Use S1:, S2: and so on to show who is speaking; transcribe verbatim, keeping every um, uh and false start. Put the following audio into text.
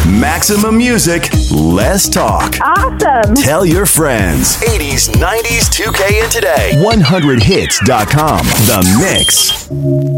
S1: Maximum music, less talk.
S2: Awesome.
S1: Tell your friends. eighties, nineties, two K, and today. one hundred hits dot com. The Mix.